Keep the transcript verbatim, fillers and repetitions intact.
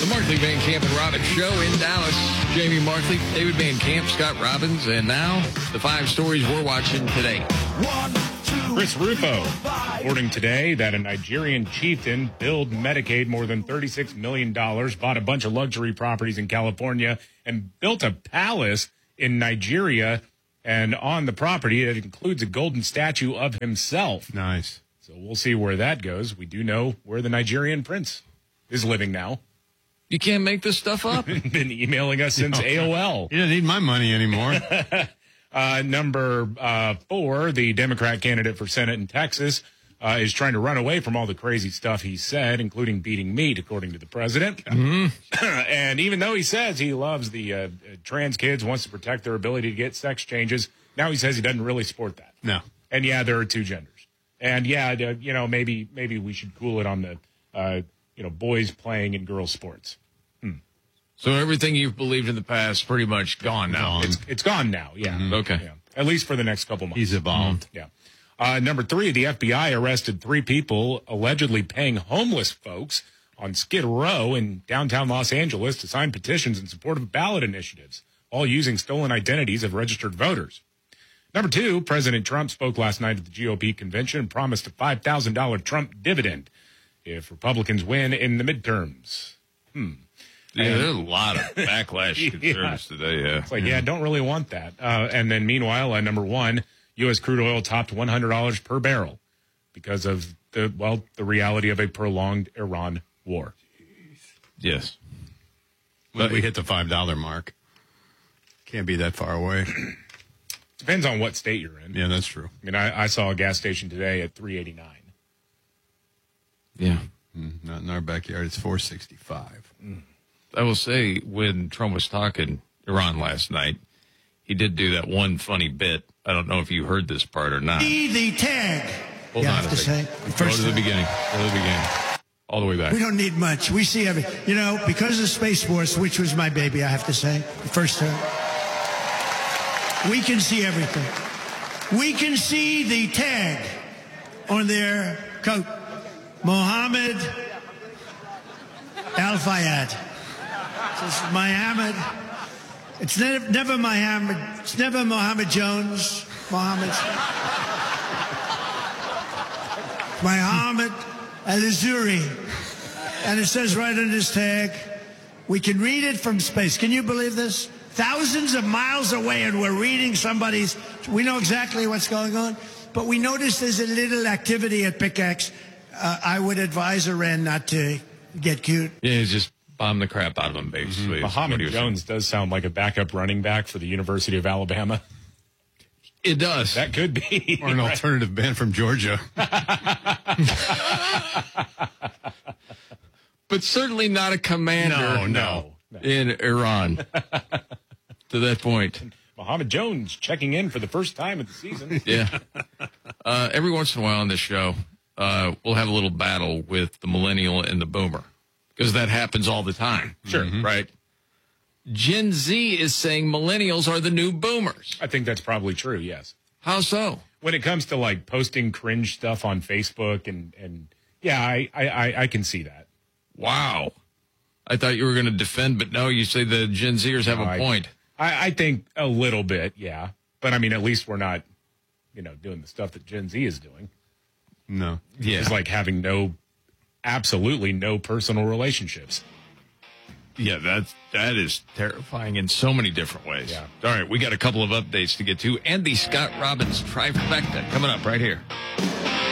Markley, Van Camp, and Robbins show in Dallas. Jamie Markley, David Van Camp, Scott Robbins, and now the five stories we're watching today. One, two, Chris Rufo reporting today that a Nigerian chieftain billed Medicaid more than thirty-six million dollars, bought a bunch of luxury properties in California, and built a palace in Nigeria. And on the property, it includes a golden statue of himself. Nice. So we'll see where that goes. We do know where the Nigerian prince is living now. You can't make this stuff up. Been emailing us since A O L. You don't need my money anymore. uh, number uh, four, the Democrat candidate for Senate in Texas, uh, is trying to run away from all the crazy stuff he said, including beating meat, according to the president. Mm-hmm. And even though he says he loves the uh, trans kids, wants to protect their ability to get sex changes, now he says he doesn't really support that. No. And yeah, there are two genders. And yeah, you know, maybe maybe we should cool it on the, uh, you know, boys playing in girls' sports. Hmm. So everything you've believed in the past pretty much gone now. It's, it's gone now, yeah. Mm-hmm. Okay. Yeah. At least for the next couple months. He's evolved. Mm-hmm. Yeah. Uh, number three, the F B I arrested three people allegedly paying homeless folks on Skid Row in downtown Los Angeles to sign petitions in support of ballot initiatives, all using stolen identities of registered voters. Number two, President Trump spoke last night at the G O P convention and promised a five thousand dollars Trump dividend if Republicans win in the midterms. Hmm. Yeah, and there's a lot of backlash concerns yeah. today, yeah. It's like, yeah, don't really want that. Uh, and then meanwhile, uh, number one, U S crude oil topped one hundred dollars per barrel because of the, well, the reality of a prolonged Iran war. Yes. When we hit the five dollar mark. Can't be that far away. Depends on what state you're in. Yeah, that's true. I mean, I, I saw a gas station today at three eighty-nine. Yeah. Mm, not in our backyard. It's four sixty-five. Mm. I will say, when Trump was talking Iran last night, he did do that one funny bit. I don't know if you heard this part or not. Be the tag. Hold you on have a to second. say. Go to the beginning. Go to the beginning. All the way back. We don't need much. We see everything. You know, because of Space Force, which was my baby, I have to say, the first time, we can see everything. We can see the tag on their coat. Mohammed Al-Fayed. It's Mohammed. It's never, never Mohammed. It's never Mohammed Jones. Mohammed. Mohammed Al-Azuri. And it says right on this tag, we can read it from space. Can you believe this? Thousands of miles away, and we're reading somebody's. We know exactly what's going on, but we notice there's a little activity at Pickaxe. Uh, I would advise Iran not to get cute. Yeah, just bomb the crap out of him, basically. Mm-hmm. Mohammed Jones saying. Does sound like a backup running back for the University of Alabama. It does. That could be. Or an right? alternative band from Georgia. But certainly not a commander. No, no. no. In Iran. To that point. Mohammed Jones checking in for the first time of the season. Yeah. Uh, every once in a while on this show, uh, we'll have a little battle with the millennial and the boomer. Because that happens all the time. Sure. Mm-hmm. Right? Gen Z is saying millennials are the new boomers. I think that's probably true, yes. How so? When it comes to, like, posting cringe stuff on Facebook and, and yeah, I, I, I can see that. Wow. I thought you were going to defend, but no, you say the Gen Zers have no, a I, point. I, I think a little bit, yeah. But, I mean, at least we're not, you know, doing the stuff that Gen Z is doing. No. Yeah. It's like having no, absolutely no personal relationships. Yeah, that's, that is terrifying in so many different ways. Yeah. All right, we got a couple of updates to get to, and the Scott Robbins trifecta coming up right here.